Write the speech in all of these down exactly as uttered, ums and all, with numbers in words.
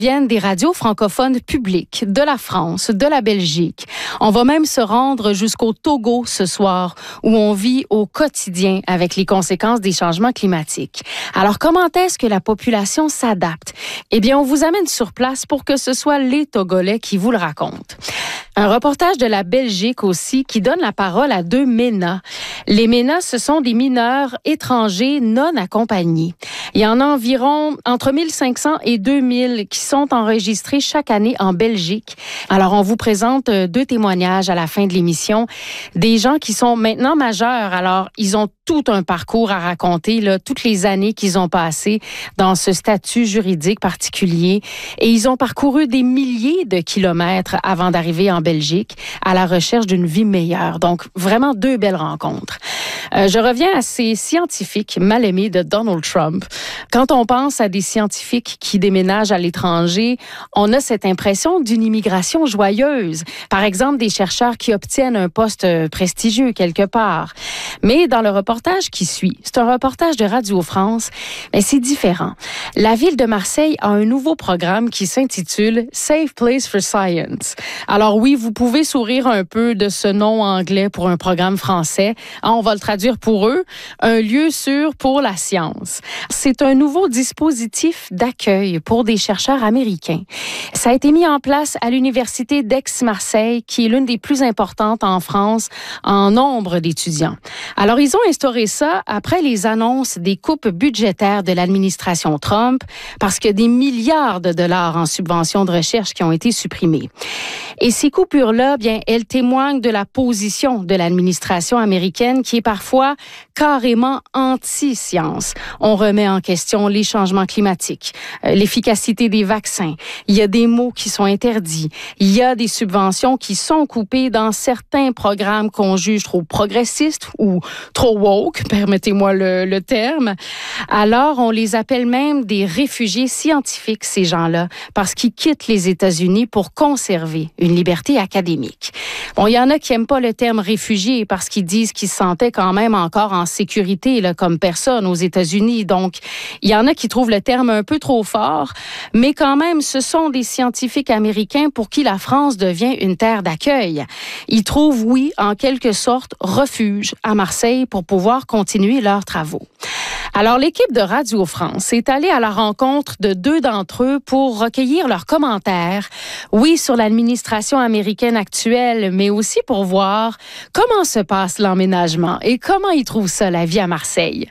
viennent des radios francophones publiques de la France, de la Belgique. On va même se rendre jusqu'au Togo ce soir, où on vit au quotidien avec les conséquences des changements climatiques. Alors, comment est-ce que la population s'adapte? Eh bien, on vous amène sur place pour que ce soit les Togolais qui vous le racontent. Un reportage de la Belgique aussi qui donne la parole à deux MENA. Les MENA, ce sont des mineurs étrangers non accompagnés. Il y en a environ entre mille cinq cents et deux mille qui sont enregistrés chaque année en Belgique. Alors, on vous présente deux témoignages à la fin de l'émission. Des gens qui sont maintenant majeurs. Alors, ils ont tout un parcours à raconter, là, toutes les années qu'ils ont passées dans ce statut juridique particulier. Et ils ont parcouru des milliers de kilomètres avant d'arriver en Belgique à la recherche d'une vie meilleure. Donc, vraiment deux belles rencontres. Euh, je reviens à ces scientifiques mal aimés de Donald Trump. Quand on pense à des scientifiques qui déménagent à l'étranger, on a cette impression d'une immigration joyeuse. Par exemple, des chercheurs qui obtiennent un poste prestigieux quelque part. Mais dans le reportage qui suit, c'est un reportage de Radio France, mais c'est différent. La ville de Marseille a un nouveau programme qui s'intitule Safe Place for Science. Alors oui, vous pouvez sourire un peu de ce nom anglais pour un programme français. Ah, on va le traduire pour eux, un lieu sûr pour la science. C'est un nouveau dispositif d'accueil pour des chercheurs américains. Ça a été mis en place à l'Université d'Aix-Marseille, qui est l'une des plus importantes en France en nombre d'étudiants. Alors, ils ont instauré ça après les annonces des coupes budgétaires de l'administration Trump, parce qu'il y a des milliards de dollars en subventions de recherche qui ont été supprimés. Et ces coupures-là, bien, elles témoignent de la position de l'administration américaine qui est parfois carrément anti-science. On remet en question les changements climatiques, euh, l'efficacité des vaccins. Il y a des mots qui sont interdits. Il y a des subventions qui sont coupées dans certains programmes qu'on juge trop progressistes ou trop woke, permettez-moi le, le terme. Alors, on les appelle même des réfugiés scientifiques, ces gens-là, parce qu'ils quittent les États-Unis pour conserver une liberté académique. Bon, il y en a qui n'aiment pas le terme réfugié parce qu'ils disent qu'ils se sentaient quand même encore en sécurité là, comme personne aux États-Unis. Donc, il y en a qui trouvent le terme un peu trop fort, mais quand même, ce sont des scientifiques américains pour qui la France devient une terre d'accueil. Ils trouvent, oui, en quelque sorte, refuge à Marseille pour pouvoir continuer leurs travaux. Alors, l'équipe de Radio France est allée à la rencontre de deux d'entre eux pour recueillir leurs commentaires, oui, sur l'administration américaine actuelle, mais aussi pour voir comment se passe l'emménagement et comment ils trouvent ça, la vie à Marseille.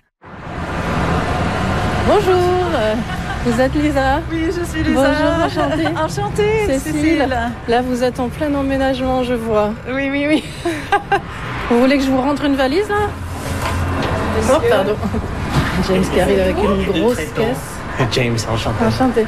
Bonjour, vous êtes Lisa? Oui, je suis Lisa. Bonjour, enchantée. Enchantée, Cécile. Cécile. Là, vous êtes en plein emménagement, je vois. Oui, oui, oui. Vous voulez que je vous rentre une valise, là? Oh, pardon. James qui arrive avec une grosse caisse. James, enchanté. Enchanté.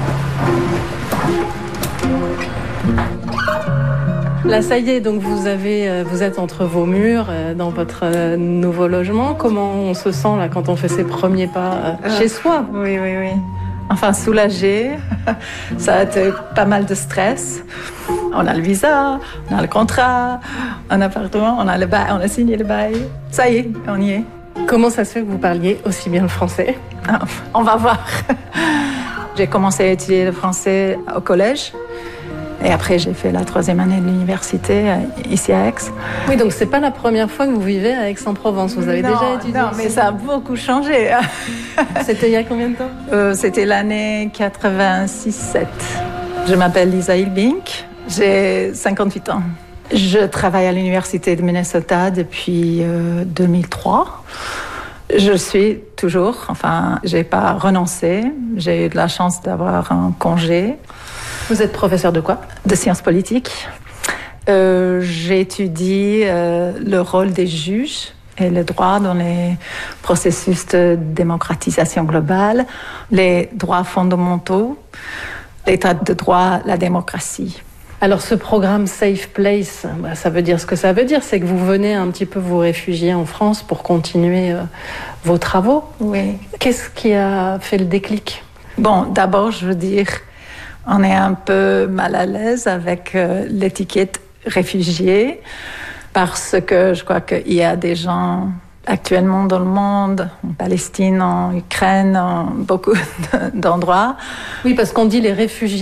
Là, ça y est, donc vous avez, vous êtes entre vos murs dans votre nouveau logement. Comment on se sent là quand on fait ses premiers pas euh, chez soi? Oui, oui, oui. Enfin, soulagée. Ça a été pas mal de stress. On a le visa, on a le contrat, un appartement, on a le bail, on a signé le bail. Ça y est, on y est. Comment ça se fait que vous parliez aussi bien le français? Ah, on va voir. J'ai commencé à étudier le français au collège. Et après, j'ai fait la troisième année de l'université ici à Aix. Oui, donc c'est pas la première fois que vous vivez à Aix-en-Provence. Vous avez non, déjà étudié Non, ici. mais ça a beaucoup changé. C'était il y a combien de temps? euh, C'était l'année quatre-vingt-six sept. Je m'appelle Lisa Hilbink. J'ai cinquante-huit ans. Je travaille à l'université de Minnesota depuis euh, deux mille trois. Je suis toujours, enfin, j'ai pas renoncé. J'ai eu de la chance d'avoir un congé. Vous êtes professeur de quoi? De sciences politiques. Euh, j'étudie euh, le rôle des juges et le droit dans les processus de démocratisation globale, les droits fondamentaux, l'état de droit, la démocratie. Alors ce programme Safe Place, bah, ça veut dire ce que ça veut dire, c'est que vous venez un petit peu vous réfugier en France pour continuer euh, vos travaux. Oui. Qu'est-ce qui a fait le déclic? Bon, d'abord, je veux dire, on est un peu mal à l'aise avec euh, l'étiquette réfugié parce que je crois qu'il y a des gens actuellement dans le monde, en Palestine, en Ukraine, en beaucoup d'endroits. Oui, parce qu'on dit les réfugiés